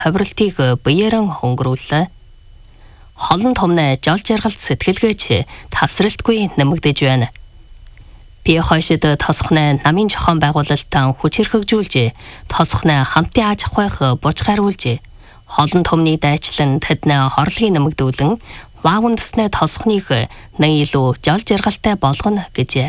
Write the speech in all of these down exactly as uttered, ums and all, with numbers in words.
хавралтыг биеэрэн хөнгөрүүллээ. Холон томны жол жаргалт сэтгэлгээч тасралтгүй нэмэгдэж байна. Би хойшид тосхны намын зохион байгуулалтаа хүчирхэгжүүлж, тосхны хамтын аж ахуйг бужгааруулж, холон томны дайчлан тэдний хорлогыг нэмэгдүүлэн, ваавндсны тосхныг нэг илүү жол жаргалтай болгоно гэж.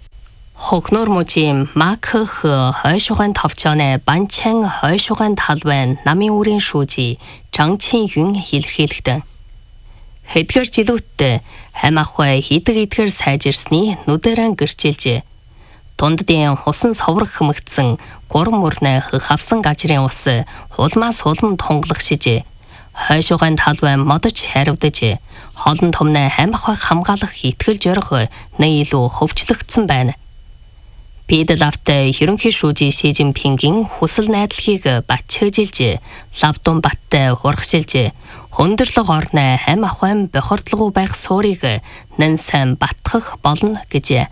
Хогнор мужийн Макх хойшуган товчооны банчан хойшуган талбай намын үрийн шүүжи Чангчин Юн илэрхийлэгдэн. Хэдгээр жилүүттэй хам ахуй хийдэг идгээр сайжирсны нүдэрэн гэрчилж, дунддын хусан соврог хэмэгдсэн гурван мөрнө хавсан гажрын ус хулмаас хулам тунгалагшиж, хойшуган талбай модож харивдаж, холон томны хам ахуйг хамгаалах итгэл зориг нэг илүү хөвчлөгдсөн байна. Бид лавтай ерөнхий шүүжи Ши Жинпингийн хүсэл найдлагыг батчилж, лавдун баттай хургашилж, хөндөрлөг орны хам ахуйн бохирдлого байх суурийг нэн сайн батгах болно гэж.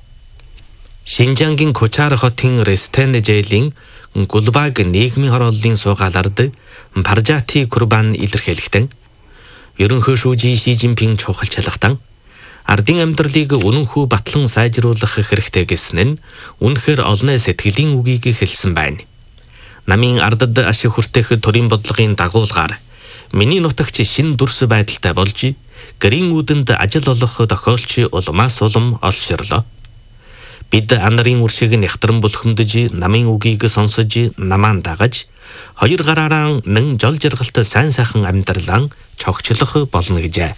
Шинжангийн Кучар хотын Рестен жээлийн Гулбаг нийгмийн хорооллын суугаалард Паржати Курбан илэрхийлэгдэн. Ерөнхий шүүжи Ши Жинпин чухалчлагтан ардын амьдралыг үнэнхүү батлан сайжруулах хэрэгтэй гэсэн нь үнэхээр олон сэтгэлийн үгийг хэлсэн байна. Намын ардад ашиг хүртэх төрийн бодлогын дагуулгаар миний нутагч шин дүрс байдалтай болж, гэрийн үүдэнд ажил олох тохиолч улмаас улам олширлоо. Бид анарын үршийг нэхтрэн булхамдж, намын үгийг сонсож, намаан дагаж, хоёр гараараа нэн жол жаргалт сайн сайхан амьдралаа чогчлох болно гэжээ.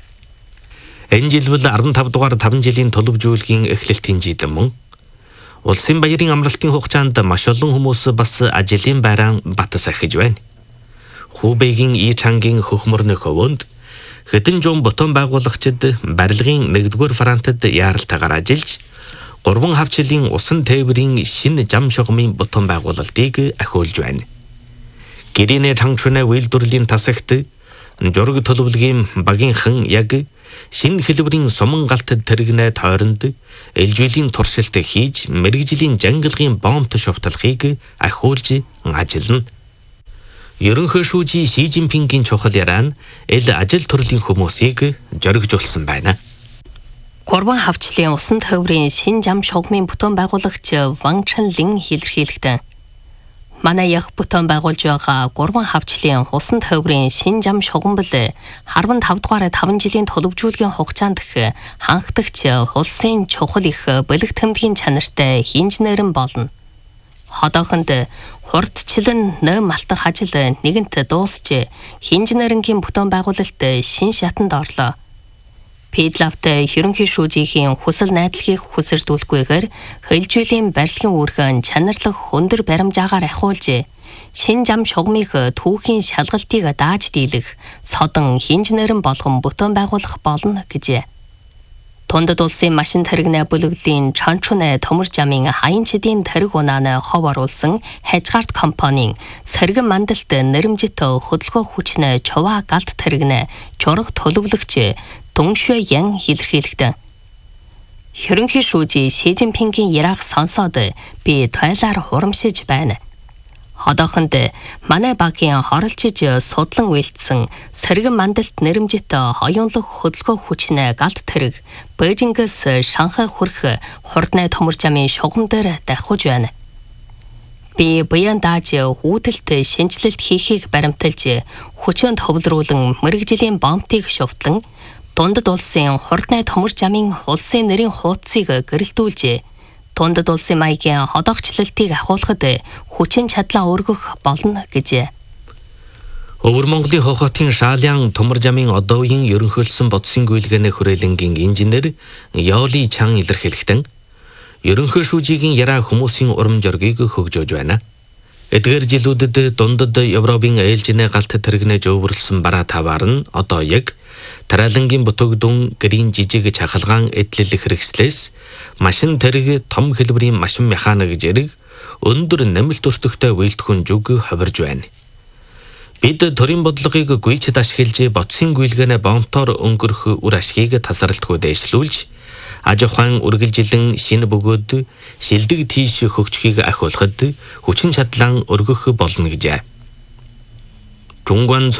Энэ жилбэл арван тав дугаар таван жилийн төлөвжүүлгийн эхлэлтийн жид мөн. Улсын баярын амралтын хугацаанд маш олон хүмүүс бас ажлын байраа бат сахиж байна. Хубэгийн Ичангийн хөхмөрний хөвөнд хэдэн жон бутон байгуулагчид барилгын нэгдүгээр фронтод яаралтайгаар ажиллаж, гурван хавчлын усан тээврийн шинэ зам шугамын бутон байгуулалтыг ахиулж байна. Гэрийн Чангчуны үйлдвэрлэлийн тасагт жураг төлөвлөгийн багийнхан яг шинэ хэлбэрийн суман галтад тэрэгнэ тойронд ээлжүүлийн туршилт хийж, мэрэгжлийн жангалгын бомбт шувталхыг ахиулж ажиллана. Ерөнхий шүүжи Ши Жинпингийн чухал яраа нь эл ажил төрлийн хүмүүсийг зоригжуулсан байна. Гурван хавчлын усан тээврийн шинэ зам шугамын бутон байгуулагч Ван Чэнлин илэрхийлэгдэн. Манай яг бутон байгуулж байгаа гурван хавчлын усан тээврийн шинэ зам шугамбал арван тав дугаар таван жилийн төлөвжүүлгийн хугацаанд хангадагч улсын чухал их бэлэг тэмдгийн чанартай инженерэн болно. Хотоохонд хурдчлан нойм малтах ажил нэгэнт дуусч, инженерингийн бутон байгуулалт шин шатанд орлоо. Педлавтай ерөнхий шүүжийн хүсэл найдлагыг хүсэрдүүлэхгүйгээр хэлжүүлийн барилгын үүргэн чанарлах өндөр баримжаагаар ахиулж, шин зам шугамыг түүхийн шалгалтыг дааж дийлэх содон инженерэн болгон бутон байгуулах болно гэж. Тундад улсын машин тэрэгнэ бүлэглэлийн Чанчуны төмөр замын хаян чидийн тэрэг унааны хов оруулсан Хажгард компанийн сэргэн мандалт нэрэмжит хөдөлгөөн хүчнэ чуваа галт тэрэгнэ жураг төлөвлөгч Дуншуй Ян илэрхийлэгдэн. Ерөнхий шүүжи Ши Жинпингийн ярах сонсоод би тойлоор хурамшиж байна. Одоохонд манай багийн хоролцож судлан үйлдсэн сэргэн мандалт нэрэмжит хоёулах хөдөлгөөн хүчнэ галт тэрэг Бээжингээс Шанхай хүрэх хурдны төмөр замын шугам дээр давхиж байна. Би буян дааж хүүдэлт шинжилэлт хийхийг баримталж, хүчөнд хөвлөрүүлэн мэрэгжлийн бомбтыг шувтлан, дундад улсын хурдны төмөр замын улсын нэрийн хуудсыг гэрэлтүүлж, дундад улсын маягийн ходогчлолтыг ахуулахад хүчин чадлаа өргөх болно гэж. Өвөр Монголын хохотын Шаалян төмөр замын одоо үеийн ерөнхийлсөн бодсын гүйлгээний хүрээлэнгийн инженер Яоли Чан илэрхийлэгдэн. Ерөнхий шүүжигийн яраа хүмүүсийн урам зориг хөгжөөж байна. Эдгээр жилүүдэд дундад Европын ээлжинэ галт тэрэгнэ жөвөрлсөн бараа таваар нь одоо яг тараалангийн бутагдун гэрийн жижиг чахалгаан эдлэлэх хэрэгслээс машин тэрэг том хэлбэрийн машин механик зэрэг өндөр нэмэлт өртөгтэй үйлдэх жүг ховирж байна. Бид төрийн бодлогыг гүйцэд ашиглаж бодсын гүйлгээнэ бомтоор өнгөрөх үр ашгийг тасралтгүй дэвшлүүлж, аж ахуйн үргэлжилэн шинэ бөгөөд шилдэг тийш хөгжихийг ахиулахад хүчин чадлаа өргөх болно гэжээ. 중관